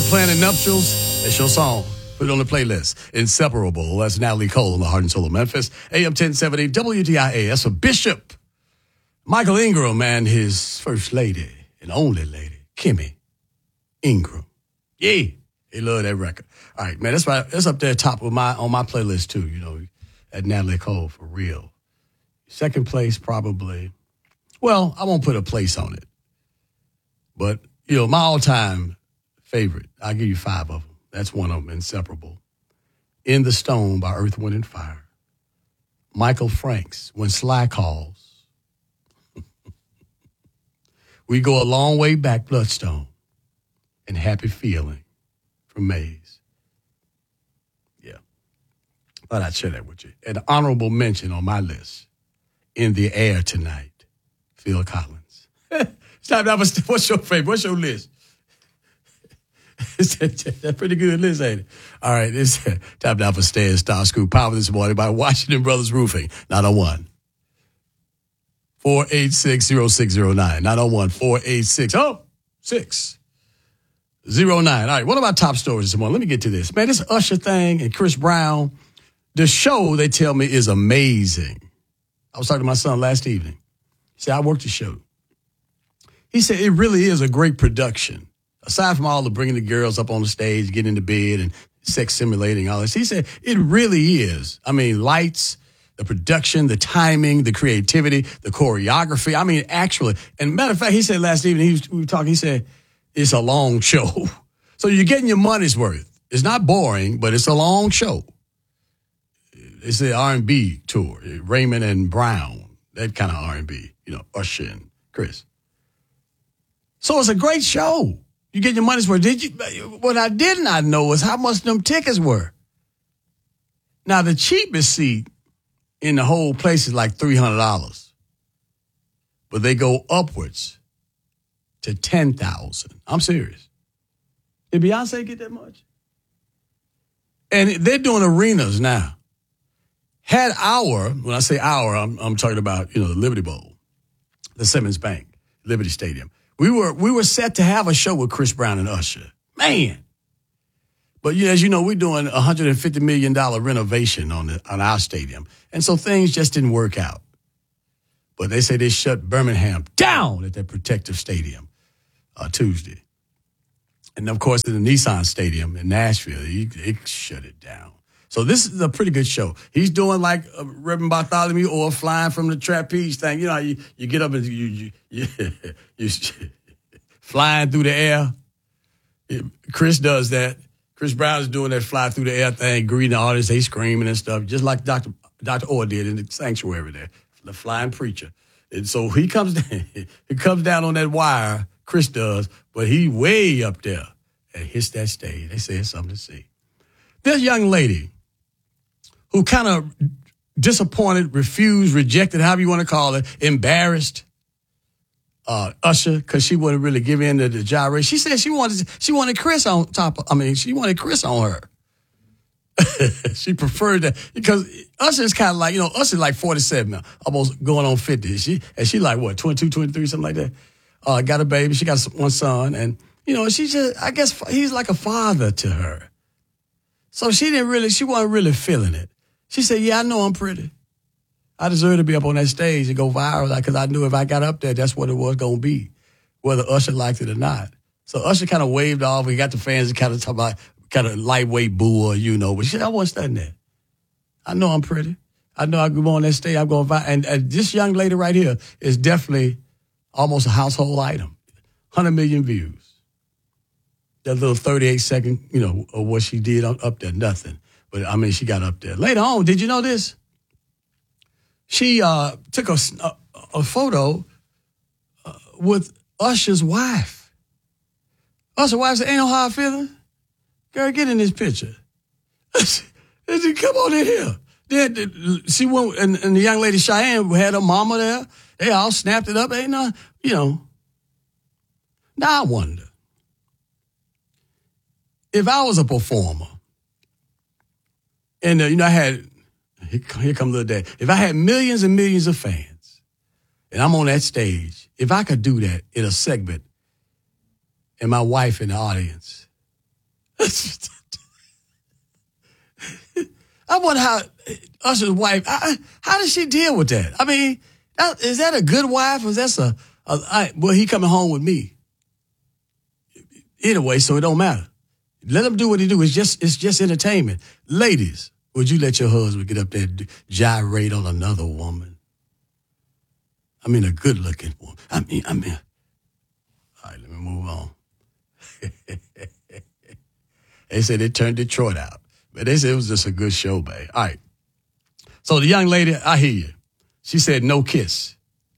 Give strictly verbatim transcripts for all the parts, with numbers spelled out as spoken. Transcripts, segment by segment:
Planning Nuptials, that's your song. Put it on the playlist. Inseparable, that's Natalie Cole on the Heart and Soul of Memphis. A M ten seventy W D I A, that's a Bishop. Michael Ingram and his first lady and only lady, Kimmy Ingram. Yeah, he love that record. All right, man, that's right. That's up there top of my on my playlist too, you know, at Natalie Cole for real. Second place, probably. Well, I won't put a place on it. But, you know, my all-time favorite, I'll give you five of them. That's one of them, Inseparable. In the Stone by Earth, Wind, and Fire. Michael Franks, When Sly Calls. We Go a Long Way Back, Bloodstone. And Happy Feeling from Maze. Yeah. Thought I'd share that with you. An honorable mention on my list. In the Air Tonight, Phil Collins. Stop, what's your favorite? What's your list? That's a pretty good list, ain't it? All right, it's time now for Stairs Star Scoop Power this morning by Washington Brothers Roofing. nine oh one, four eight six, oh six oh nine. nine oh one, four eight six, oh six oh nine. All right, what about top stories this morning? Let me get to this. Man, this Usher thing and Chris Brown, the show, they tell me, is amazing. I was talking to my son last evening. He said, I worked the show. He said, it really is a great production. Aside from all the bringing the girls up on the stage, getting into bed and sex simulating, all this, he said, it really is. I mean, lights, the production, the timing, the creativity, the choreography. I mean, actually, and matter of fact, he said last evening, he was, we were talking, he said, it's a long show. So you're getting your money's worth. It's not boring, but it's a long show. It's the R and B tour, Raymond and Brown, that kind of R and B, you know, Usher and Chris. So it's a great show. You get your money's worth. Did you? What I did not know is how much them tickets were. Now, the cheapest seat in the whole place is like three hundred dollars. But they go upwards to ten thousand dollars. I'm serious. Did Beyonce get that much? And they're doing arenas now. Had our, when I say our, I'm, I'm talking about, you know, the Liberty Bowl, the Simmons Bank, Liberty Stadium. We were we were set to have a show with Chris Brown and Usher. Man. But yeah, as you know, we're doing a one hundred fifty million dollars renovation on the, on our stadium. And so things just didn't work out. But they say they shut Birmingham down at that protective stadium uh, Tuesday. And, of course, in the Nissan Stadium in Nashville, he, they shut it down. So this is a pretty good show. He's doing like a Reverend Bartholomew or flying from the trapeze thing. You know, you, you get up and you, you, you, you flying through the air. Chris does that. Chris Brown is doing that fly through the air thing, greeting the audience. They screaming and stuff, just like Doctor Doctor Orr did in the sanctuary there, the flying preacher. And so he comes down, he comes down on that wire, Chris does, but he way up there and hits that stage. They say it's something to see. This young lady who kind of disappointed, refused, rejected, however you want to call it, embarrassed uh, Usher because she wouldn't really give in to the gyrate. She said she wanted she wanted Chris on top of, I mean, she wanted Chris on her. She preferred that because Usher is kind of like, you know, Usher's like forty-seven, almost going on fifty. She, and she like, what, twenty-two, twenty-three, something like that. Uh, got a baby. She got one son. And, you know, she just, I guess he's like a father to her. So she didn't really, she wasn't really feeling it. She said, yeah, I know I'm pretty. I deserve to be up on that stage and go viral because I knew if I got up there, that's what it was going to be, whether Usher liked it or not. So Usher kind of waved off. We got the fans that kind of talk about kind of lightweight boo or, you know, but she said, I wasn't studying that. I know I'm pretty. I know I go on that stage, I'm going viral. And, and this young lady right here is definitely almost a household item. one hundred million views. That little thirty-eight second, you know, of what she did up there, nothing. But, I mean, she got up there. Later on, did you know this? She uh, took a, a, a photo uh, with Usher's wife. Usher's wife said, ain't no hard feeling. Girl, get in this picture. She said, come on in here. Then she went, and, and the young lady Cheyenne had her mama there. They all snapped it up. Ain't no, you know. Now I wonder, if I was a performer, and, uh, you know, I had, here, here comes the day. If I had millions and millions of fans, and I'm on that stage, if I could do that in a segment, and my wife in the audience, I wonder how Usher's wife, I, how does she deal with that? I mean, is that a good wife or is that a, a I, well, he coming home with me? Anyway, so it don't matter. Let him do what he do. It's just, it's just entertainment. Ladies, would you let your husband get up there and gyrate on another woman? I mean, a good-looking woman. I mean, I mean. All right, let me move on. They said they turned Detroit out. But they said it was just a good show, babe. All right. So the young lady, I hear you. She said no kiss.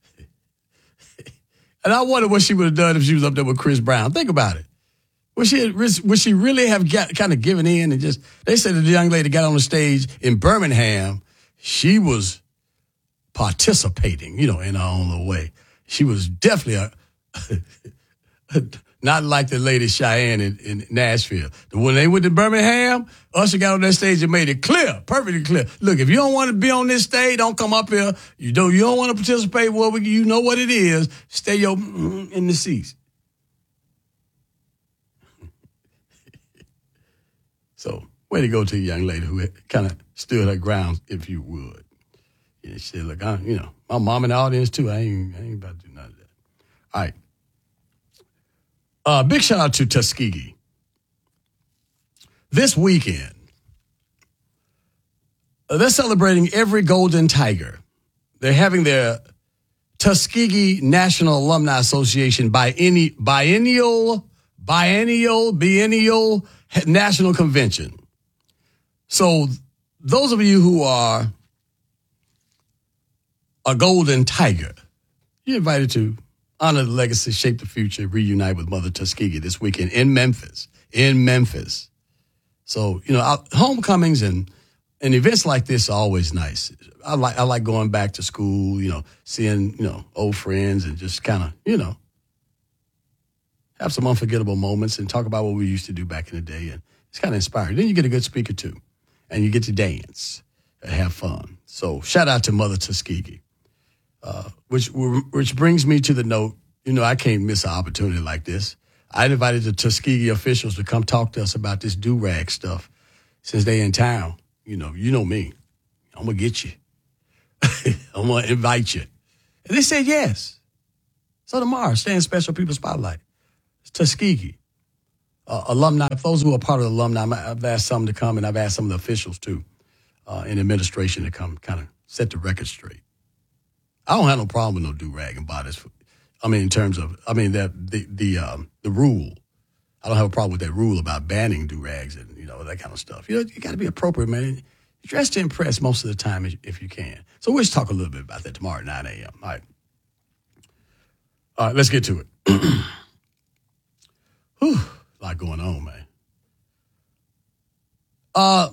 And I wonder what she would have done if she was up there with Chris Brown. Think about it. Would she, would she really have got, kind of given in and just, they said that the young lady got on the stage in Birmingham. She was participating, you know, in her own little way. She was definitely a, not like the lady Cheyenne in, in Nashville. When they went to Birmingham, Usher got on that stage and made it clear, perfectly clear. Look, if you don't want to be on this stage, don't come up here. You don't, you don't want to participate. Well, you know what it is. Stay your mm, in the seats. So, way to go to a young lady who kind of stood her ground, if you would. Yeah, she said, look, I, you know, my mom in the audience, too. I ain't, I ain't about to do none of that. All right. Uh, big shout out to Tuskegee. This weekend, uh, they're celebrating every golden tiger. They're having their Tuskegee National Alumni Association bienni- biennial, biennial, biennial national convention. So those of you who are a golden tiger, you're invited to honor the legacy, shape the future, reunite with Mother Tuskegee this weekend in Memphis, in Memphis. So, you know, our homecomings and, and events like this are always nice. I like I like going back to school, you know, seeing, you know, old friends and just kind of, you know, have some unforgettable moments and talk about what we used to do back in the day. And it's kind of inspiring. Then you get a good speaker, too, and you get to dance and have fun. So shout out to Mother Tuskegee. Uh, which which brings me to the note, you know, I can't miss an opportunity like this. I invited the Tuskegee officials to come talk to us about this do-rag stuff since they in town. You know, you know me. I'm going to get you. I'm going to invite you. And they said yes. So tomorrow, stay in Special People Spotlight. It's Tuskegee. Uh, alumni, those who are part of the alumni, I've asked some to come, and I've asked some of the officials, too, uh, in administration to come kind of set the record straight. I don't have no problem with no do-rag and bodies. I mean, in terms of, I mean, that the the um, the rule. I don't have a problem with that rule about banning do-rags and, you know, that kind of stuff. You know, you got to be appropriate, man. Dress to impress most of the time if you can. So we'll just talk a little bit about that tomorrow at nine a.m. All right. All right, let's get to it. Whew, a lot going on, man. Uh...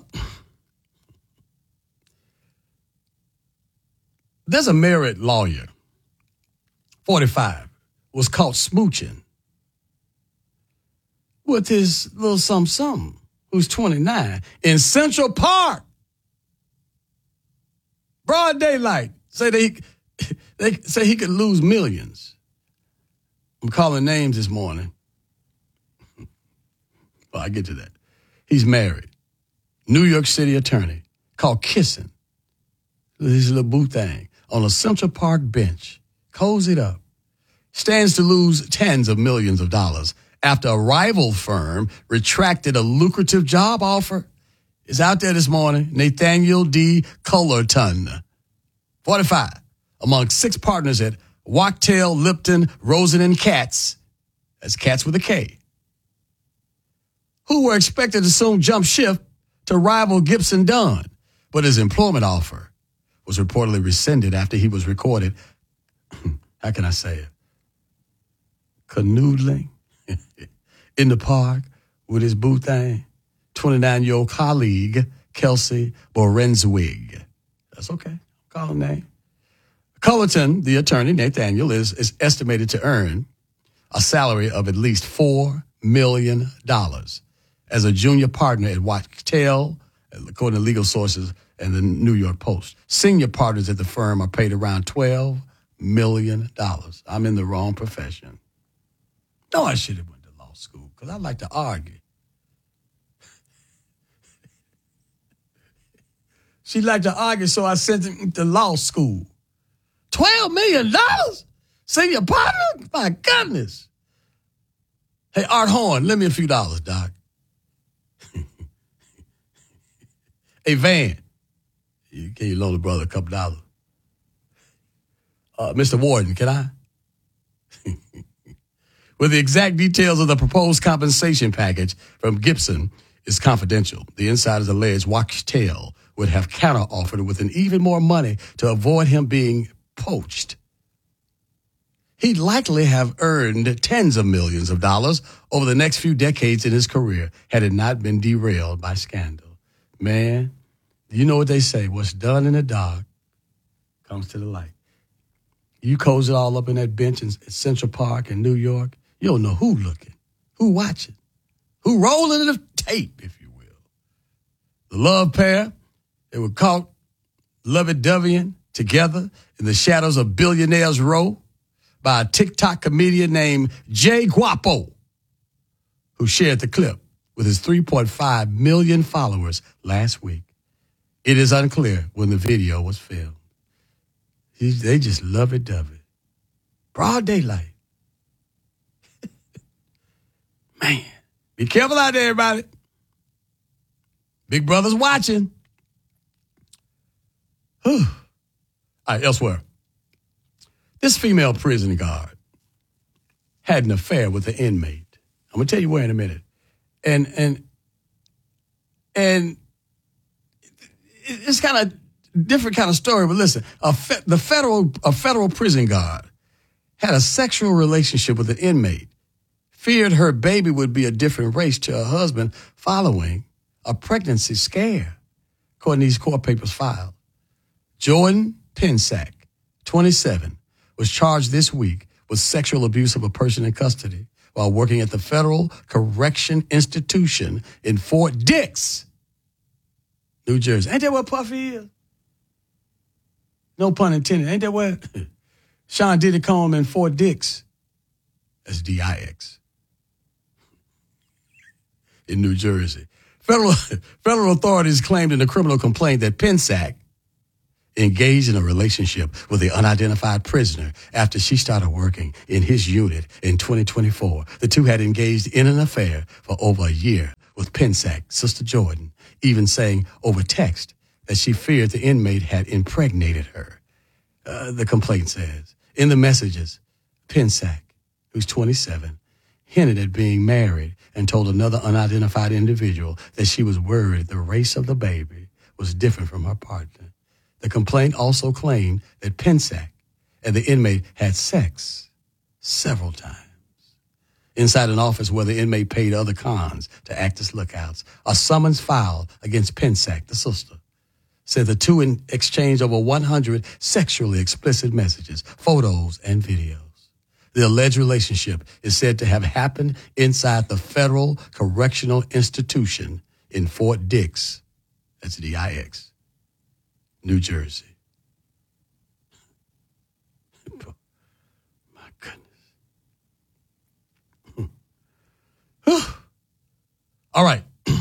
There's a married lawyer, forty-five, was caught smooching with his little something-something, who's twenty-nine, in Central Park. Broad daylight. Say they, they say he could lose millions. I'm calling names this morning. Well, I get to that. He's married. New York City attorney caught kissing his little boo thing on a Central Park bench, cozied up, stands to lose tens of millions of dollars after a rival firm retracted a lucrative job offer. Is out there this morning. Nathaniel D. Cullerton, forty-five, among six partners at Wachtell, Lipton, Rosen and Katz, that's Katz with a K, who were expected to soon jump ship to rival Gibson Dunn, but his employment offer was reportedly rescinded after he was recorded, how can I say it, canoodling in the park with his boo thing, twenty-nine-year-old colleague, Kelsey Borenzwig. That's okay. Call him name. Cullerton, the attorney, Nathaniel, is, is estimated to earn a salary of at least four million dollars as a junior partner at Wachtell, according to legal sources and the New York Post. Senior partners at the firm are paid around twelve million dollars. I'm in the wrong profession. No, I should have went to law school because I like to argue. She liked to argue, so I sent him to law school. twelve million dollars? Senior partner? My goodness. Hey, Art Horn, lend me a few dollars, Doc. Hey, Van, you can you loan a brother a couple dollars? Uh, Mister Warden, can I? With the exact details of the proposed compensation package from Gibson is confidential. The insiders allege Wachtell would have counter-offered with an even more money to avoid him being poached. He'd likely have earned tens of millions of dollars over the next few decades in his career had it not been derailed by scandal. Man, you know what they say, what's done in the dark comes to the light. You cozy all up in that bench in Central Park in New York, you don't know who looking, who watching, who rolling the tape, if you will. The love pair, they were caught lovey-doveying together in the shadows of Billionaires Row by a TikTok comedian named Jay Guapo, who shared the clip with his three point five million followers last week. It is unclear when the video was filmed. They just lovey-dovey. Broad daylight. Man, be careful out there, everybody. Big Brother's watching. Whew. All right, elsewhere. This female prison guard had an affair with an inmate. I'm going to tell you where in a minute. And and and it's kind of different kind of story, but listen, a fe- the federal a federal prison guard had a sexual relationship with an inmate, feared her baby would be a different race to her husband following a pregnancy scare, according to these court papers filed. Jordan Pensack, twenty-seven, was charged this week with sexual abuse of a person in custody while working at the Federal Correction Institution in Fort Dix, New Jersey. Ain't that where Puffy is? No pun intended. Ain't that where Sean Diddy Combs in Fort Dix? That's D I X. In New Jersey. Federal, federal authorities claimed in a criminal complaint that Pensack engaged in a relationship with the unidentified prisoner after she started working in his unit in twenty twenty-four. The two had engaged in an affair for over a year, with Pensack, Sister Jordan, even saying over text that she feared the inmate had impregnated her. Uh, the complaint says. In the messages, Pensack, who's twenty-seven, hinted at being married and told another unidentified individual that she was worried the race of the baby was different from her partner. The complaint also claimed that Pensack and the inmate had sex several times. Inside an office where the inmate paid other cons to act as lookouts, a summons filed against Pensack, the sister, said the two in exchanged over one hundred sexually explicit messages, photos, and videos. The alleged relationship is said to have happened inside the Federal Correctional Institution in Fort Dix, that's D I X, New Jersey. My goodness. All right.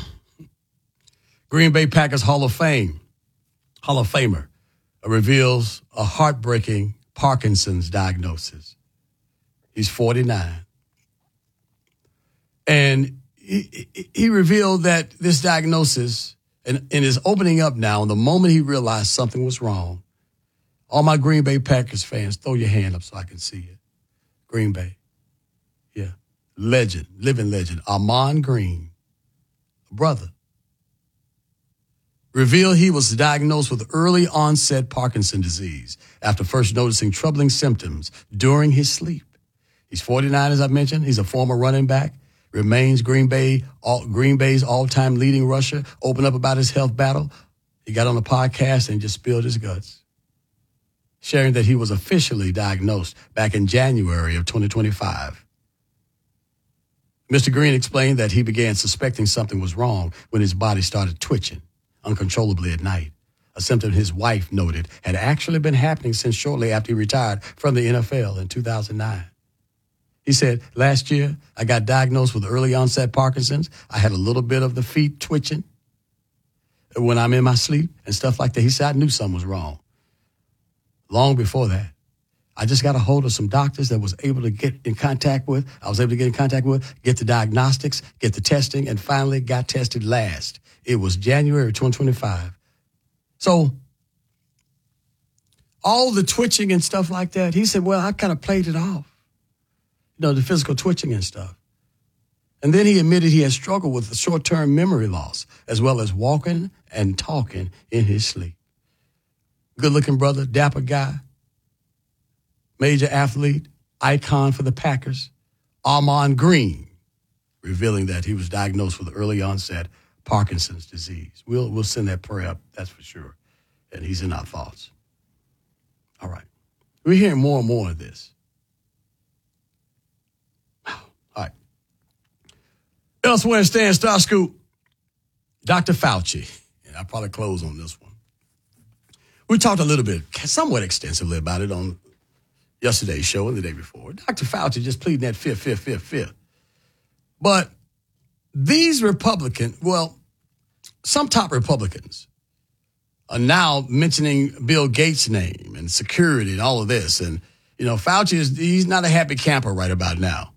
Green Bay Packers Hall of Fame, Hall of Famer, reveals a heartbreaking Parkinson's diagnosis. He's forty-nine. And he, he revealed that this diagnosis, and, and is opening up now, and the moment he realized something was wrong, all my Green Bay Packers fans, throw your hand up so I can see it. Green Bay. Yeah. Legend, living legend, Ahman Green, brother, revealed he was diagnosed with early onset Parkinson's disease after first noticing troubling symptoms during his sleep. He's forty-nine, as I mentioned. He's a former running back, remains Green Bay, all, Green Bay's all-time leading rusher, opened up about his health battle. He got on a podcast and just spilled his guts, sharing that he was officially diagnosed back in January of twenty twenty-five. Mister Green explained that he began suspecting something was wrong when his body started twitching uncontrollably at night, a symptom his wife noted had actually been happening since shortly after he retired from the N F L in two thousand nine. He said, last year, I got diagnosed with early onset Parkinson's. I had a little bit of the feet twitching. when I'm in my sleep and stuff like that. He said, I knew something was wrong long before that. I just got a hold of some doctors that was able to get in contact with. I was able to get in contact with, get the diagnostics, get the testing, and finally got tested last. It was January twenty twenty-five. So all the twitching and stuff like that, he said, well, I kind of played it off. You know, the physical twitching and stuff. And then he admitted he had struggled with the short-term memory loss, as well as walking and talking in his sleep. Good-looking brother, dapper guy, major athlete, icon for the Packers, Armand Green, revealing that he was diagnosed with early onset Parkinson's disease. We'll, we'll send that prayer up, that's for sure. And he's in our thoughts. All right. We're hearing more and more of this. All right. Elsewhere in Stan Star Scoop, Doctor Fauci, and I'll probably close on this one. We talked a little bit, somewhat extensively about it on yesterday's show and the day before. Doctor Fauci just pleading that fifth, fifth, fifth, fifth. But these Republicans, well, some top Republicans are now mentioning Bill Gates' name and security and all of this. And, you know, Fauci is, he's not a happy camper right about now.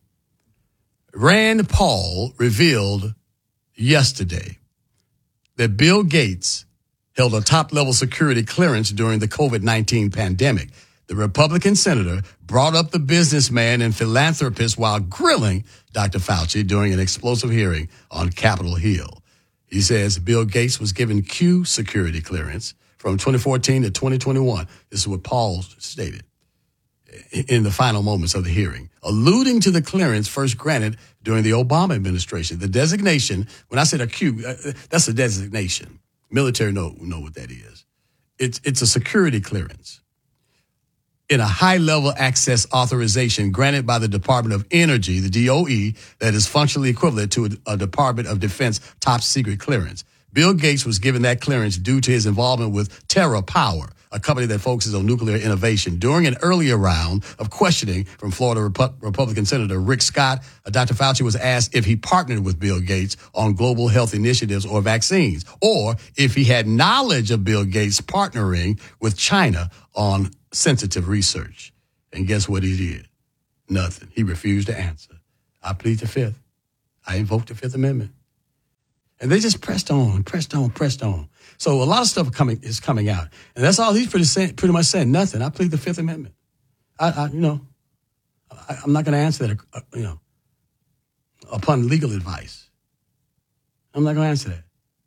Rand Paul revealed yesterday that Bill Gates held a top-level security clearance during the COVID nineteen pandemic. The Republican senator brought up the businessman and philanthropist while grilling Doctor Fauci during an explosive hearing on Capitol Hill. He says Bill Gates was given Q security clearance from twenty fourteen to twenty twenty-one. This is what Paul stated in the final moments of the hearing, alluding to the clearance first granted during the Obama administration. The designation, when I said a Q, that's a designation. Military know, know what that is. It's, it's a security clearance in a high-level access authorization granted by the Department of Energy, the D O E, that is functionally equivalent to a, a Department of Defense top-secret clearance. Bill Gates was given that clearance due to his involvement with TerraPower, a company that focuses on nuclear innovation. During an earlier round of questioning from Florida Rep- Republican Senator Rick Scott, uh, Doctor Fauci was asked if he partnered with Bill Gates on global health initiatives or vaccines, or if he had knowledge of Bill Gates partnering with China on sensitive research. And guess what he did? Nothing. He refused to answer. I plead the fifth. I invoked the Fifth Amendment. And they just pressed on, pressed on, pressed on. So a lot of stuff coming is coming out. And that's all he's pretty, say, pretty much saying, nothing. I plead the Fifth Amendment. I, I you know, I, I'm not going to answer that, uh, you know, upon legal advice. I'm not going to answer that.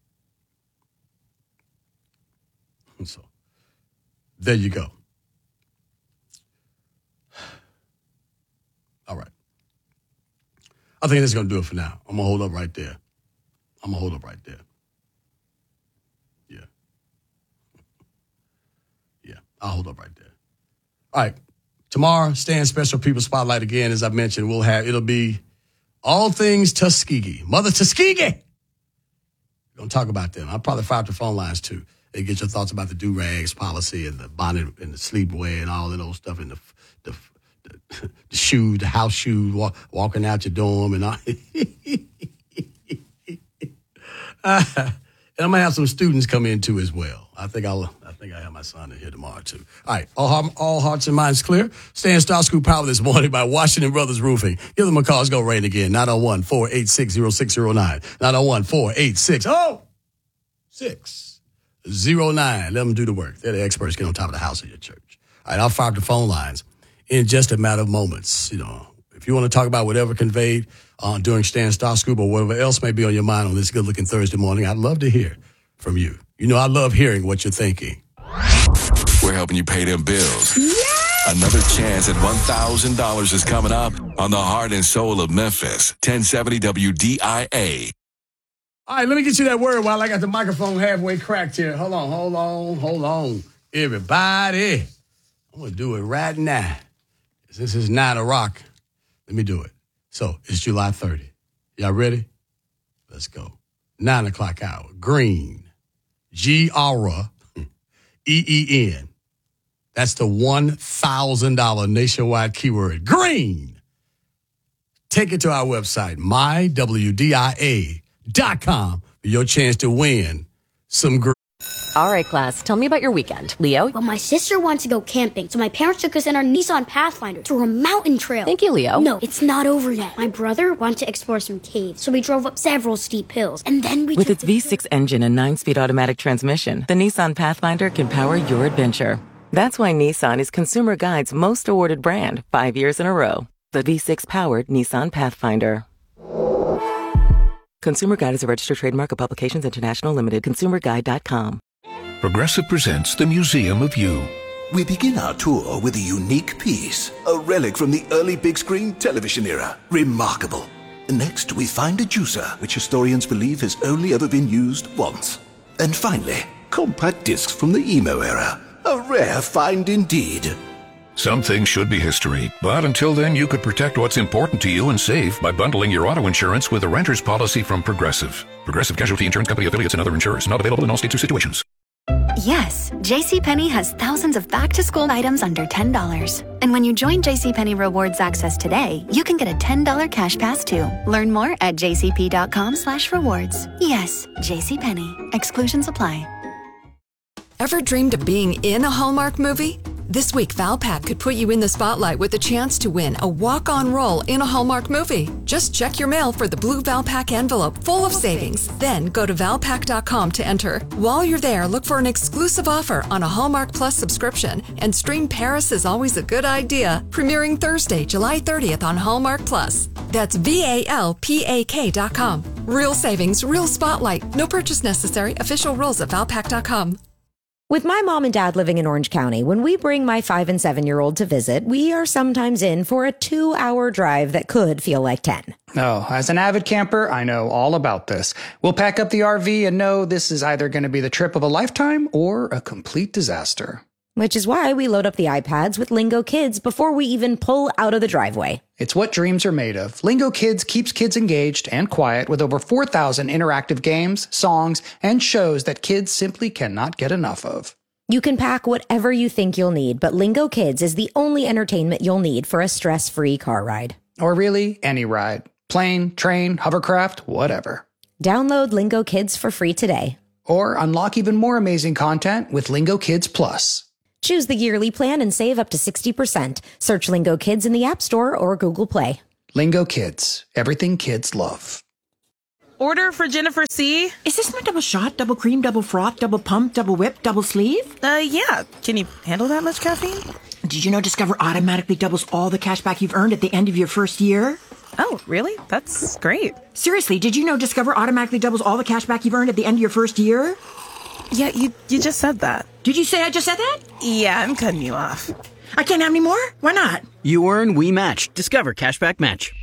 And so there you go. All right. I think that's going to do it for now. I'm going to hold up right there. I'm going to hold up right there. Yeah. Yeah, I'll hold up right there. All right. Tomorrow, Stan Special People Spotlight again, as I mentioned, we'll have, it'll be all things Tuskegee. Mother Tuskegee. We're going to talk about them. I'll probably fire up the phone lines, too. They get your thoughts about the do-rags policy and the bonnet and the sleepwear and all that old stuff and the, the, the, the shoes, the house shoes, walk, walking out your dorm and all. Uh, and I'm gonna have some students come in too as well. I think I'll. I think I have my son in here tomorrow too. All right, all, all hearts and minds clear. Stan Star Scoop Power this morning by Washington Brothers Roofing. Give them a call. Let's go rain again. nine oh one, four eight six, oh six oh nine. nine oh one, four eight six, oh six oh nine. Let them do the work. They're the experts. Get on top of the house of your church. All right, I'll fire up the phone lines in just a matter of moments. You know, if you want to talk about whatever conveyed Uh, during Stan Star Scoop or whatever else may be on your mind on this good-looking Thursday morning, I'd love to hear from you. You know, I love hearing what you're thinking. We're helping you pay them bills. Yeah! Another chance at one thousand dollars is coming up on the heart and soul of Memphis. ten seventy W D I A. All right, let me get you that word while I got the microphone halfway cracked here. Hold on, hold on, hold on. Everybody, I'm going to do it right now. This is nine o'clock. Let me do it. So it's July thirtieth. Y'all ready? Let's go. Nine o'clock hour. Green. G R E E N. That's the one thousand dollars nationwide keyword. Green. Take it to our website, my w d i a dot com, for your chance to win some gr- All right, class, tell me about your weekend. Leo? Well, my sister wanted to go camping, so my parents took us in our Nissan Pathfinder to a mountain trail. Thank you, Leo. No, it's not over yet. My brother wanted to explore some caves, so we drove up several steep hills, and then we With took its V six engine and nine-speed automatic transmission, the Nissan Pathfinder can power your adventure. That's why Nissan is Consumer Guide's most awarded brand five years in a row. The V six-powered Nissan Pathfinder. Consumer Guide is a registered trademark of Publications International Limited. consumer guide dot com. Progressive presents the Museum of You. We begin our tour with a unique piece, a relic from the early big screen television era. Remarkable. Next, we find a juicer, which historians believe has only ever been used once. And finally, compact discs from the emo era. A rare find indeed. Some things should be history, but until then, you could protect what's important to you and save by bundling your auto insurance with a renter's policy from Progressive. Progressive Casualty Insurance Company affiliates and other insurers. Not available in all states or situations. Yes, JCPenney has thousands of back-to-school items under ten dollars. And when you join JCPenney Rewards Access today, you can get a ten dollars cash pass too. Learn more at jcp.com slash rewards. Yes, JCPenney. Exclusions apply. Ever dreamed of being in a Hallmark movie? This week, Valpak could put you in the spotlight with a chance to win a walk-on role in a Hallmark movie. Just check your mail for the blue Valpak envelope full of savings. Then go to valpak dot com to enter. While you're there, look for an exclusive offer on a Hallmark Plus subscription and stream Paris is Always a Good Idea, premiering Thursday, July thirtieth on Hallmark Plus. That's V A L P A K dot com. Real savings, real spotlight. No purchase necessary. Official rules at valpak dot com. With my mom and dad living in Orange County, when we bring my five and seven-year-old to visit, we are sometimes in for a two-hour drive that could feel like ten. Oh, as an avid camper, I know all about this. We'll pack up the R V and know this is either going to be the trip of a lifetime or a complete disaster. Which is why we load up the iPads with Lingo Kids before we even pull out of the driveway. It's what dreams are made of. Lingo Kids keeps kids engaged and quiet with over four thousand interactive games, songs, and shows that kids simply cannot get enough of. You can pack whatever you think you'll need, but Lingo Kids is the only entertainment you'll need for a stress-free car ride. Or really, any ride. Plane, train, hovercraft, whatever. Download Lingo Kids for free today. Or unlock even more amazing content with Lingo Kids Plus. Choose the yearly plan and save up to sixty percent. Search Lingo Kids in the App Store or Google Play. Lingo Kids. Everything kids love. Order for Jennifer C. Is this my double shot, double cream, double froth, double pump, double whip, double sleeve? Uh, yeah. Can you handle that much caffeine? Did you know Discover automatically doubles all the cash back you've earned at the end of your first year? Oh, really? That's great. Seriously, did you know Discover automatically doubles all the cash back you've earned at the end of your first year? Yeah, you you just said that. Did you say I just said that? Yeah, I'm cutting you off. I can't have any more? Why not? You earn, we match. Discover Cashback Match.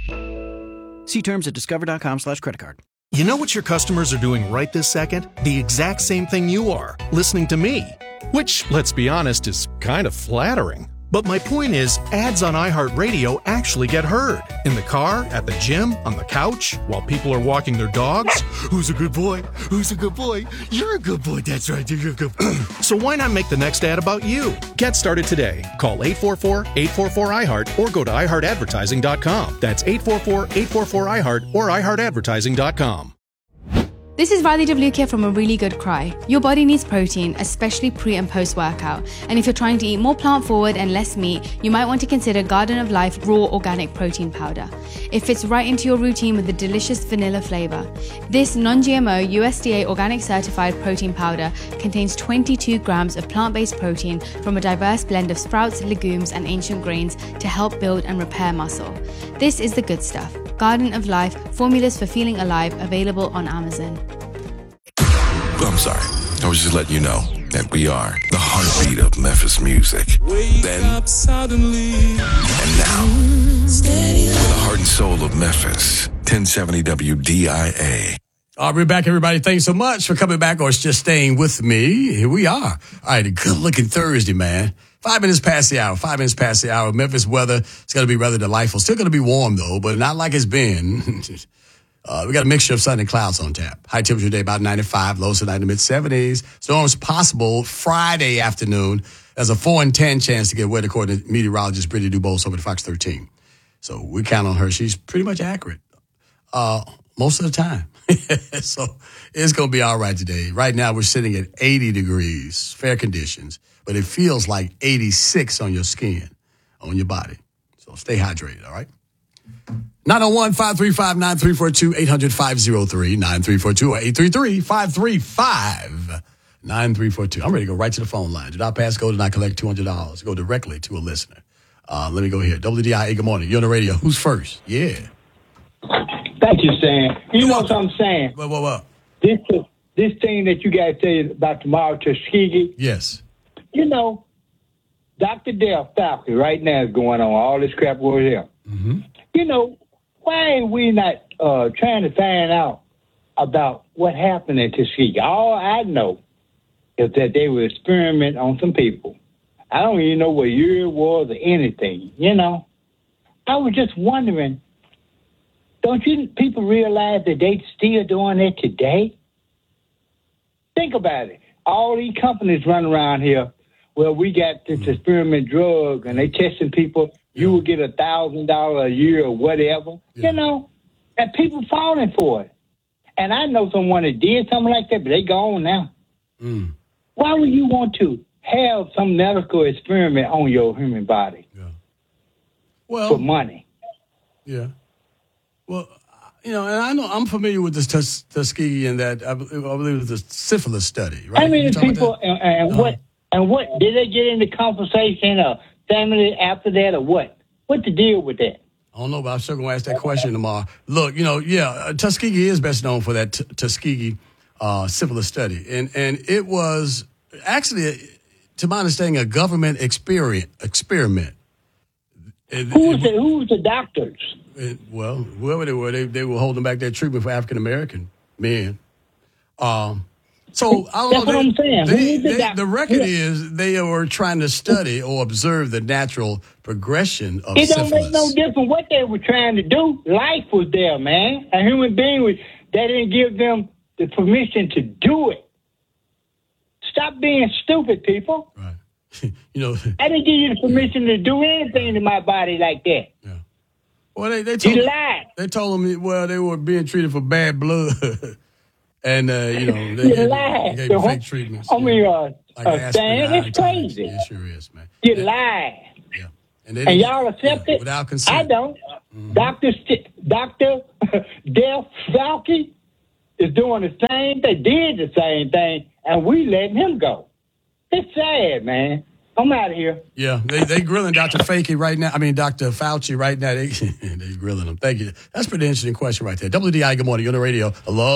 See terms at discover.com slash credit card. You know what your customers are doing right this second? The exact same thing you are, listening to me. Which, let's be honest, is kind of flattering. But my point is, ads on iHeartRadio actually get heard. In the car, at the gym, on the couch, while people are walking their dogs. Who's a good boy? Who's a good boy? You're a good boy. That's right. You're a good boy. So why not make the next ad about you? Get started today. Call eight four four, eight four four, I heart or go to i heart advertising dot com. That's eight four four, eight four four, I heart or i heart advertising dot com. This is Radhi Devlukia from A Really Good Cry. Your body needs protein, especially pre and post workout. And if you're trying to eat more plant forward and less meat, you might want to consider Garden of Life Raw Organic Protein Powder. It fits right into your routine with a delicious vanilla flavor. This non-G M O U S D A organic certified protein powder contains twenty-two grams of plant-based protein from a diverse blend of sprouts, legumes, and ancient grains to help build and repair muscle. This is the good stuff. Garden of Life, formulas for feeling alive, available on Amazon. I'm sorry. I was just letting you know that we are the heartbeat of Memphis music. Wake then, up suddenly. And now, the heart and soul of Memphis. ten seventy W D I A. All right, we're back, everybody. Thanks so much for coming back or just staying with me. Here we are. All right, a good-looking Thursday, man. Five minutes past the hour. Five minutes past the hour. Memphis weather, it's going to be rather delightful. Still going to be warm, though, but not like it's been. Uh, we got a mixture of sun and clouds on tap. High temperature today about ninety-five, lows tonight in the mid-seventies. Storms possible Friday afternoon. There's a four in ten chance to get wet, according to meteorologist Brittany Dubose over at Fox thirteen. So we count on her. She's pretty much accurate uh, most of the time. So it's going to be all right today. Right now we're sitting at eighty degrees, fair conditions, but it feels like eighty-six on your skin, on your body. So stay hydrated, all right? nine oh one, five three five, nine three four two, eight hundred, five oh three, nine three four two, eight three three, five three five, nine three four two. I'm ready to go right to the phone line. Do not pass go, do not collect two hundred dollars. Go directly to a listener. Uh, let me go here. W D I A, good morning. You're on the radio. Who's first? Yeah. Thank you, Sam. You know what I'm saying? What, what, what? This, this thing that you guys tell you about tomorrow, Tuskegee. Yes. You know, Doctor Dale Falcon right now is going on all this crap over here. Mm-hmm. You know, why ain't we not uh, trying to find out about what happened in Tuskegee? All I know is that they were experimenting on some people. I don't even know what year it was or anything, you know. I was just wondering, don't you people realize that they still doing it today? Think about it. All these companies run around here, well, we got this mm-hmm. experiment drug, and they testing people. You will get a thousand dollars a year or whatever, yeah. you know, and people falling for it. And I know someone that did something like that, but they gone now. Mm. Why would you want to have some medical experiment on your human body? Yeah. Well, for money. Yeah. Well, you know, and I know I'm familiar with this Tus- Tuskegee and that I, I believe it was the syphilis study, right? How many people and, and uh, what and what did they get into conversation or family after that or what? What's the deal with that? I don't know, but I'm sure going to ask that question tomorrow. Look, you know, yeah, uh, Tuskegee is best known for that t- Tuskegee uh, syphilis study, and and it was actually, to my understanding, a government experiment. Experiment. It, who was the Who was the doctors? It, well, whoever they were, they they were holding back their treatment for African American men. Um. So I don't That's know. what They, I'm saying. They, the, they, the record yeah. is they were trying to study or observe the natural progression of it syphilis. It don't make no difference what they were trying to do. Life was there, man. A human being was. They didn't give them the permission to do it. Stop being stupid, people. Right. You know. I didn't give you the permission to do anything to my body like that. Yeah. Well, they they told you lied. They told them well they were being treated for bad blood. And, uh, you know, they you gave, lied. gave so, fake treatments. I mean, uh, like uh, Stan, it's crazy. It sure is, man. You lied. Yeah. And, and y'all accept yeah, it? Without consent. I don't. Mm-hmm. Doctor St- Doctor Dale Falcon is doing the same thing, did the same thing, and we letting him go. It's sad, man. I'm out of here. Yeah, they they grilling Doctor Fakey right now. I mean, Doctor Fauci right now. They they grilling him. Thank you. That's a pretty interesting question right there. W D I, good morning. You're on the radio.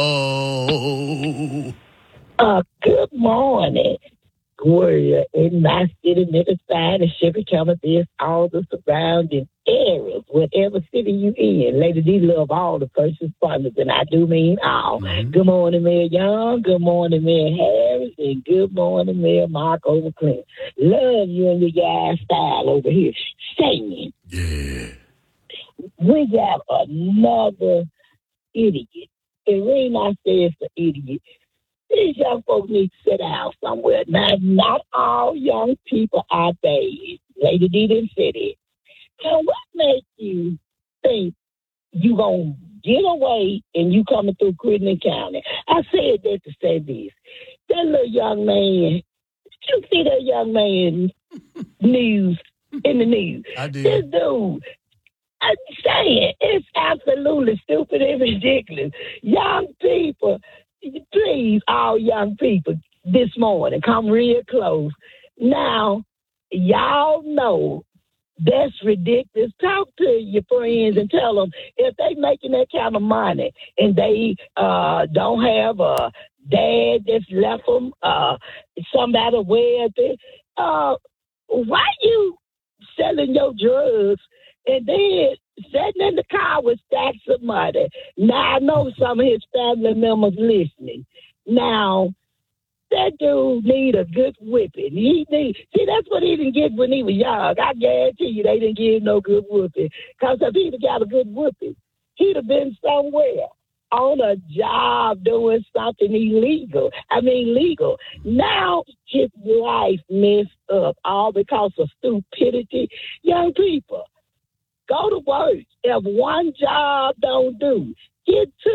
Hello. Uh, good morning. Warrior in my city, Memphis, and Chevy County, this, all the surrounding areas, whatever city you in. Lady D love all the first responders, and I do mean all. Mm-hmm. Good morning, Mayor Young. Good morning, Mayor Harris. And good morning, Mayor Mark Overclean. Love you and your guys' style over here. Singing. Yeah. We got another idiot. And when I say it's an idiot, these young folks need to sit down somewhere. Now, not all young people are bad. Lady D didn't say it. Now, what makes you think you going to get away and you coming through Crittenden County? I said that to say this. That little young man, did you see that young man news in the news? I did. This dude, I'm saying, it's absolutely stupid and ridiculous. Young people, please, all young people, this morning, come real close. Now, y'all know that's ridiculous. Talk to your friends and tell them if they making that kind of money and they uh, don't have a dad that's left them, uh, somebody wealthy, uh, why you selling your drugs and then sitting in the car with stacks of money? Now, I know some of his family members listening. Now, that dude need a good whipping. He need, see, that's what he didn't get when he was young. I guarantee you they didn't give him no good whipping. Because if he'd have got a good whipping, he'd have been somewhere on a job doing something illegal. I mean, legal. Now his life messed up all because of stupidity. Young people, go to work. If one job don't do, get two.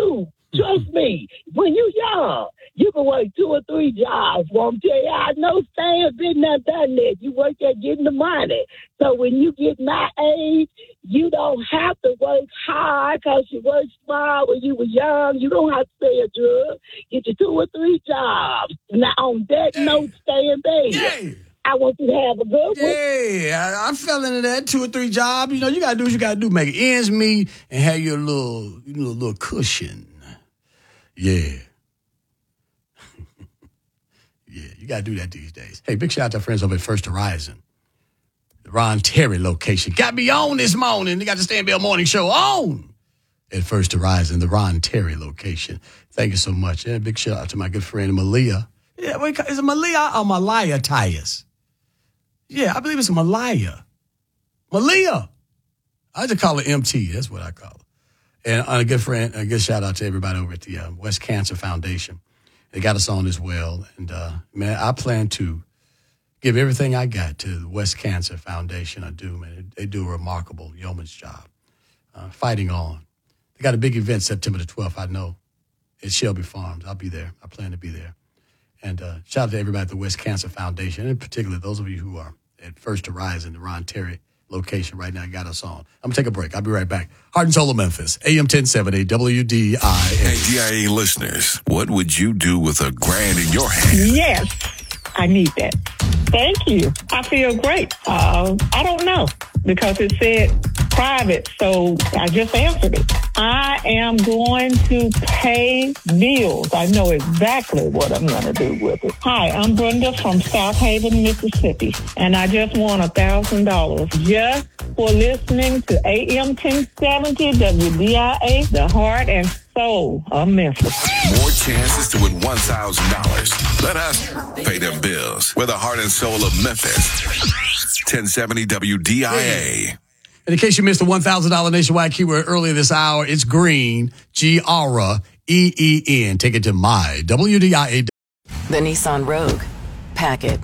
Trust me, when you young, you can work two or three jobs. Well, I'm telling you, I know Stan been there, done that. You work at getting the money. So when you get my age, you don't have to work hard because you worked smart when you were young. You don't have to stay a drug. Get you two or three jobs. Now, on that yeah. note, stay in bed. Yeah. I want you to have a good one. Yeah, I, I fell into that two or three jobs. You know, you got to do what you got to do. Make ends meet and have your little, you know, little cushion. Yeah. yeah, you got to do that these days. Hey, big shout out to our friends over at First Horizon. The Ron Terry location. Got me on this morning. They got the Stan Bell Morning Show on at First Horizon, the Ron Terry location. Thank you so much. And big shout out to my good friend Malia. Yeah, wait, is it Malia or Malaya Tyus? Yeah, I believe it's Malaya. Malia. I just call her M T. That's what I call her. And a good friend, a good shout out to everybody over at the uh, West Cancer Foundation. They got us on as well. And, uh, man, I plan to give everything I got to the West Cancer Foundation. I do, man. They do a remarkable yeoman's job uh, fighting on. They got a big event September the twelfth, I know, at Shelby Farms. I'll be there. I plan to be there. And uh, shout out to everybody at the West Cancer Foundation, and in particular, those of you who are at First Horizon, the Ron Terry location right now, got us on. I'm going to take a break. I'll be right back. Heart and Soul of Memphis, A M ten seventy, W D I A. Hey, D I A listeners, what would you do with a grand in your hand? Yes, I need that. Thank you. I feel great. Uh, I don't know, because it said private, so I just answered it. I am going to pay bills. I know exactly what I'm going to do with it. Hi, I'm Brenda from South Haven, Mississippi, and I just won one thousand dollars just for listening to A M ten seventy W D I A, the Heart and Soul of Memphis. More chances to win one thousand dollars. Let us pay them bills. We're the Heart and Soul of Memphis. ten seventy W D I A. And in case you missed the one thousand dollars nationwide keyword earlier this hour, it's green, G R E E N. Take it to my W D I A. The Nissan Rogue. Pack it.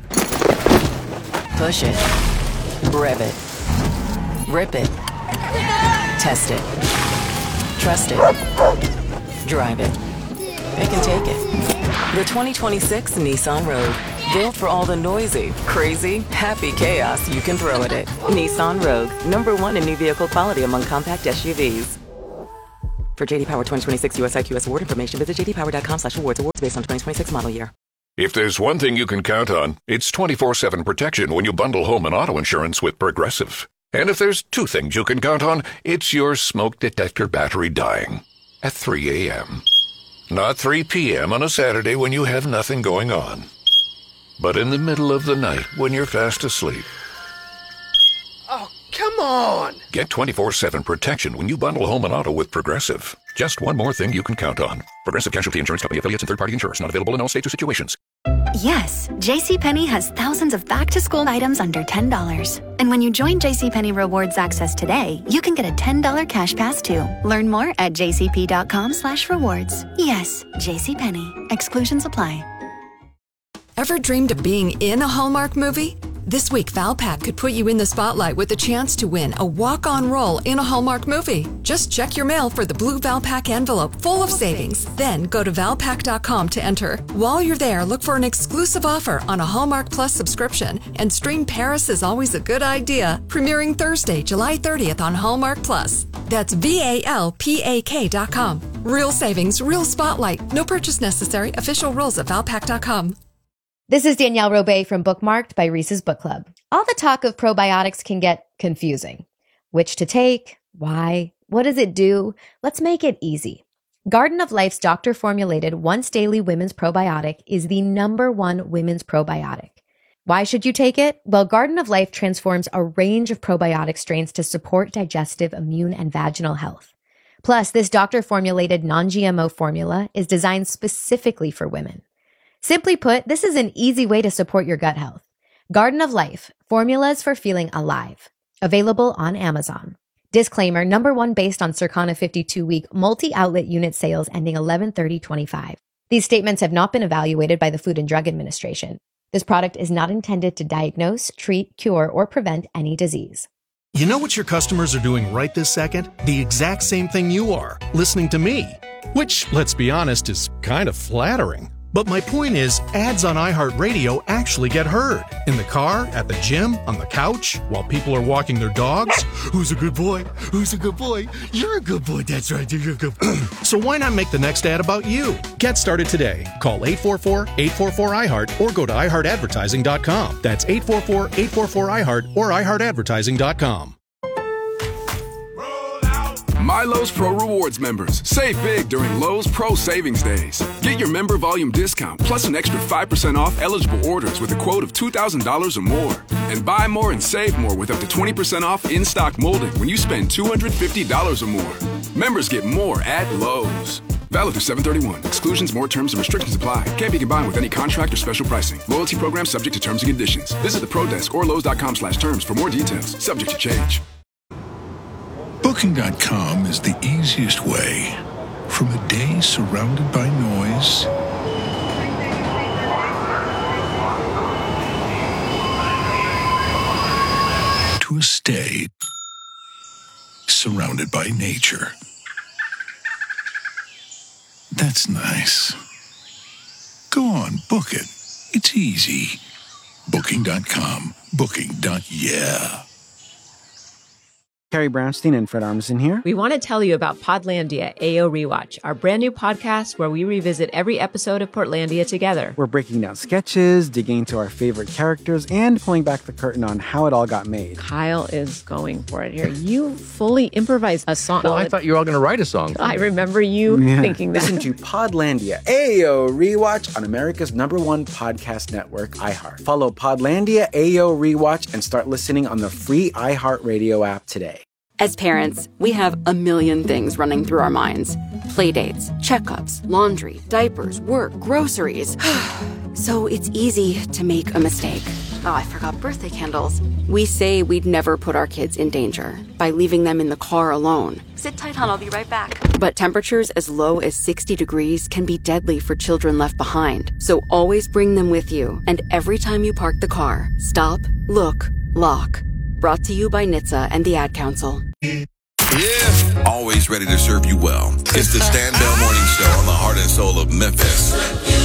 Push it. Rev it. Rip it. Test it. Trust it. Drive it. It can take it. The twenty twenty-six Nissan Rogue. Built for all the noisy, crazy, happy chaos you can throw at it. Nissan Rogue, number one in new vehicle quality among compact S U Vs. For J D Power twenty twenty-six U S I Q S award information, visit j d power dot com slash awards. Awards based on twenty twenty-six model year. If there's one thing you can count on, it's twenty-four seven protection when you bundle home and auto insurance with Progressive. And if there's two things you can count on, it's your smoke detector battery dying at three a.m. Not three p.m. on a Saturday when you have nothing going on, but in the middle of the night when you're fast asleep. Oh, come on! Get twenty-four seven protection when you bundle home and auto with Progressive. Just one more thing you can count on. Progressive Casualty Insurance Company affiliates and third-party insurers. Not available in all states or situations. Yes, JCPenney has thousands of back-to-school items under ten dollars. And when you join JCPenney Rewards Access today, you can get a ten dollars cash pass too. Learn more at jcp.com slash rewards. Yes, JCPenney. Exclusions apply. Ever dreamed of being in a Hallmark movie? This week, Valpak could put you in the spotlight with a chance to win a walk-on role in a Hallmark movie. Just check your mail for the blue Valpak envelope full of savings. Then go to valpak dot com to enter. While you're there, look for an exclusive offer on a Hallmark Plus subscription and stream Paris is Always a Good Idea, premiering Thursday, July thirtieth on Hallmark Plus. That's V A L P A K dot com. Real savings, real spotlight. No purchase necessary. Official rules at valpak dot com. This is Danielle Robay from Bookmarked by Reese's Book Club. All the talk of probiotics can get confusing. Which to take? Why? What does it do? Let's make it easy. Garden of Life's doctor-formulated once daily women's probiotic is the number one women's probiotic. Why should you take it? Well, Garden of Life transforms a range of probiotic strains to support digestive, immune, and vaginal health. Plus, this doctor-formulated non-G M O formula is designed specifically for women. Simply put, this is an easy way to support your gut health. Garden of Life, formulas for feeling alive. Available on Amazon. Disclaimer, number one based on Circana fifty-two week multi-outlet unit sales ending eleven thirty twenty-five. These statements have not been evaluated by the Food and Drug Administration. This product is not intended to diagnose, treat, cure, or prevent any disease. You know what your customers are doing right this second? The exact same thing you are, listening to me. Which, let's be honest, is kind of flattering. But my point is, ads on iHeartRadio actually get heard. In the car, at the gym, on the couch, while people are walking their dogs. Who's a good boy? Who's a good boy? You're a good boy, that's right, you're a good boy. So why not make the next ad about you? Get started today. Call eight four four, eight four four, I heart or go to i heart advertising dot com. That's eight four four, eight four four, I heart or i heart advertising dot com. My Lowe's Pro Rewards members, save big during Lowe's Pro Savings Days. Get your member volume discount plus an extra five percent off eligible orders with a quote of two thousand dollars or more. And buy more and save more with up to twenty percent off in-stock molding when you spend two hundred fifty dollars or more. Members get more at Lowe's. Valid through seven thirty-one. Exclusions, more terms, and restrictions apply. Can't be combined with any contract or special pricing. Loyalty program subject to terms and conditions. Visit the Pro Desk or Lowe's dot com slash terms for more details. Subject to change. Booking dot com is the easiest way. From a day surrounded by noise to a stay surrounded by nature. That's nice. Go on, book it. It's easy. Booking dot com. Booking. Yeah. Carrie Brownstein and Fred Armisen here. We want to tell you about Podlandia A O Rewatch, our brand new podcast where we revisit every episode of Portlandia together. We're breaking down sketches, digging into our favorite characters, and pulling back the curtain on how it all got made. Kyle is going for it here. You fully improvised a song. Well, I thought you were all going to write a song. I remember you yeah. thinking that. Listen to Podlandia A O Rewatch on America's number one podcast network, iHeart. Follow Podlandia A O Rewatch and start listening on the free iHeartRadio app today. As parents, we have a million things running through our minds. Playdates, checkups, laundry, diapers, work, groceries. So it's easy to make a mistake. Oh, I forgot birthday candles. We say we'd never put our kids in danger by leaving them in the car alone. Sit tight, hon, I'll be right back. But temperatures as low as sixty degrees can be deadly for children left behind. So always bring them with you. And every time you park the car, stop, look, lock. Brought to you by N H T S A and the Ad Council. Yeah. Always ready to serve you well. It's the Stan Bell Morning Show on the heart and soul of Memphis.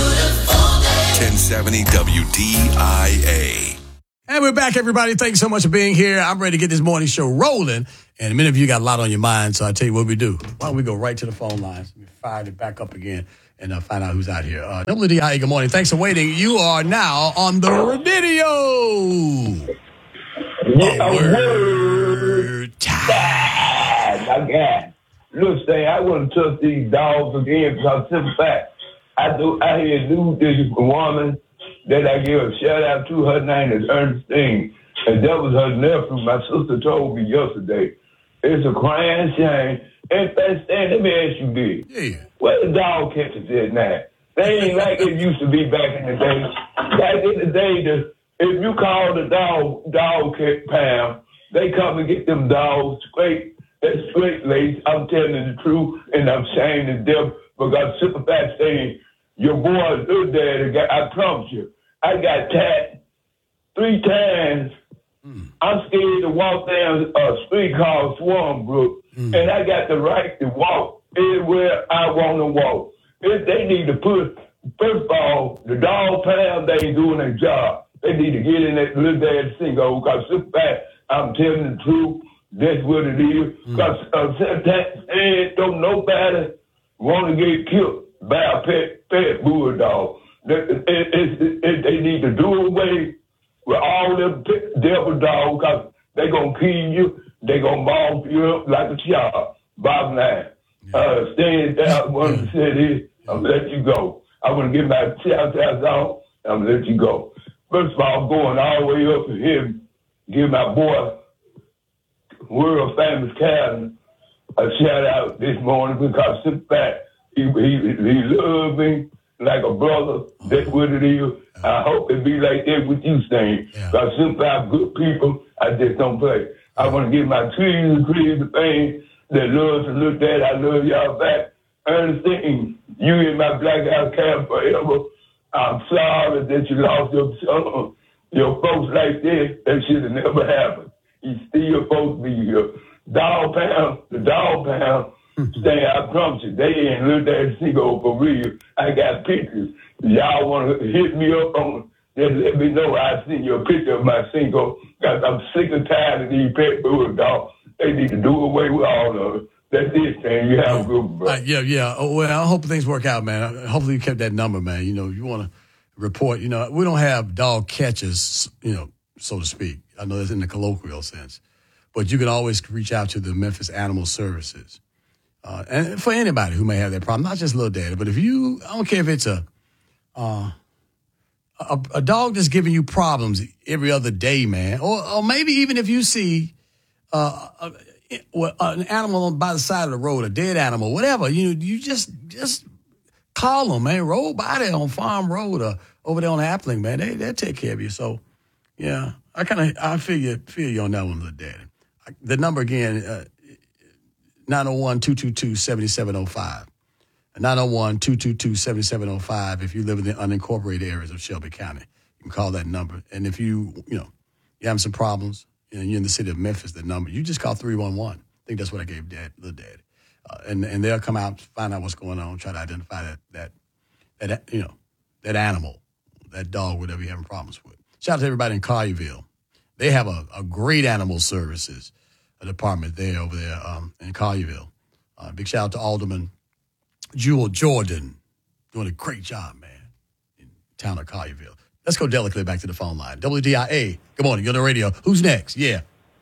ten seventy W D I A. And we're back, everybody. Thanks so much for being here. I'm ready to get this morning show rolling. And many of you got a lot on your mind, so I'll tell you what we do. Why don't we go right to the phone lines? We fire it back up again and uh, find out who's out here. Uh, W D I A, good morning. Thanks for waiting. You are now on the video. Yeah, word time. I got. Look, say I wouldn't touch these dogs again because simple fact, I do. I hear a new this woman that I give a shout out to. Her name is Ernestine, and that was her nephew. My sister told me yesterday. It's a crying shame. In fact, Stan, let me ask you this: yeah. Where the dog catchers at now? They ain't like it used to be back in the day. Back in the day, the if you call the dog dog pound, they come and get them dogs straight. That's straight lace. I'm telling you the truth, and I'm saying the death because simple fact saying your boy good daddy got. I promise you, I got tapped three times. Mm. I'm scared to walk down a street called Swanbrook, mm. and I got the right to walk anywhere I want to walk. If they need to put, first of all, the dog pound, they ain't doing their job. They need to get in that little daddy single because simple fact, I'm telling the truth. That's what it is. Because mm. uh, sometimes eh, don't nobody want to get killed by a pet, pet bulldog. They, it, it, it, it, they need to do away with all them pet devil dogs because they going to kill you. They going to maul you up like a child. Bottom line. Yeah. Uh, stand down. One of the cities. I'm going to let you go. I'm going to get my shout outs off. I'm going to let you go. First of all, I'm going all the way up to him, give my boy, world famous Calvin, a shout out this morning because in fact, he, he, he loves me like a brother. That's what it is. I hope it be like that with you, Stan. Because yeah. in fact, good people, I just don't play. I want to give my trees and trees the thing that loves to look at. I love y'all back. Ernestine, you in my black house camp forever. I'm sorry that you lost your son. Your folks like this, that should have never happened. He's still supposed to be here. Dog pound, the dog pound, say, I promise you, they ain't looked at Cinco for real. I got pictures. Y'all want to hit me up on, just let me know. I send you a picture of my Cinco. Cause I'm sick and tired of these pet food dogs. They need to do away with all of it. That's it, man. You have a good one, bro. Uh, yeah, yeah. Oh, well, I hope things work out, man. Hopefully you kept that number, man. You know, you want to report, you know, we don't have dog catchers, you know, so to speak. I know that's in the colloquial sense. But you can always reach out to the Memphis Animal Services. Uh, and for anybody who may have that problem, not just Little Daddy, but if you, I don't care if it's a, uh, a, a dog that's giving you problems every other day, man, or, or maybe even if you see uh, a, an animal by the side of the road, a dead animal, whatever, you you just just call them, man. Roll by there on Farm Road or over there on Appling, man. They they'll take care of you. So, yeah, I kind of I feel you feel you on that one, Little Daddy. The number again, uh, nine oh one, two two two, seven seven oh five. nine oh one, two two two, seven seven oh five if you live in the unincorporated areas of Shelby County. You can call that number. And if you, you know, you're having some problems, you know, you're in the city of Memphis, the number, you just call three one one. I think that's what I gave Dad, Little Daddy. Uh, and, and they'll come out, find out what's going on, try to identify that, that, that, you know, that animal, that dog, whatever you're having problems with. Shout out to everybody in Collierville. They have a, a great animal services department there over there um, in Collierville. Uh, big shout out to Alderman Jewel Jordan, doing a great job, man, in town of Collierville. Let's go delicately back to the phone line. W D I A, good morning. You're on the radio. Who's next? Yeah.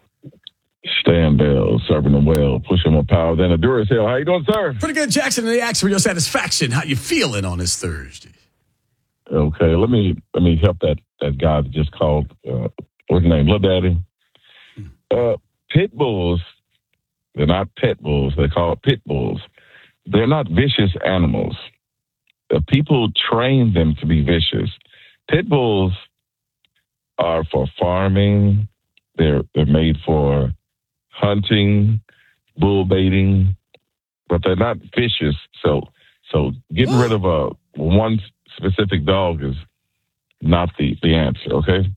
Stan Bell, serving them well, pushing more power than a Duracell. How you doing, sir? Pretty good, Jackson. And they ask for your satisfaction. How you feeling on this Thursday? Okay, let me let me help that, that guy that just called. Uh, what's his name? Little Daddy. Uh, pit bulls, they're not pet bulls. They're called pit bulls. They're not vicious animals. Uh, people train them to be vicious. Pit bulls are for farming. They're they're made for hunting, bull baiting, but they're not vicious. So so getting rid of a one specific dog is not the, the answer. Okay.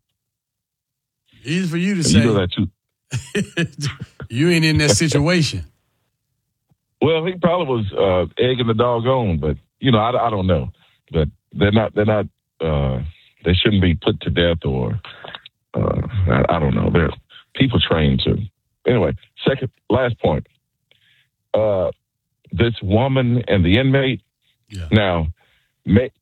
Easy for you to and say. You know that too. You ain't in that situation. Well, he probably was uh, egging the dog on, but you know, I, I don't know. But they're not. They're not. Uh, they shouldn't be put to death, or uh, I, I don't know. They're people trained to. Anyway, second, last point. Uh, this woman and the inmate. Yeah. Now, may,